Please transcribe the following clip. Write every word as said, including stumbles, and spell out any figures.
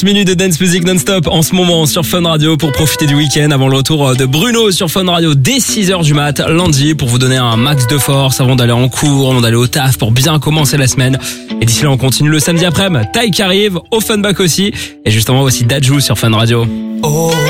Minutes de dance music non-stop en ce moment sur Fun Radio pour profiter du week-end avant le retour de Bruno sur Fun Radio dès six heures du mat lundi pour vous donner un max de force avant d'aller en cours, avant d'aller au taf pour bien commencer la semaine. Et d'ici là on continue le samedi après-midi. Taï qui arrive, Offenbach aussi et justement aussi Dadju sur Fun Radio. Oh.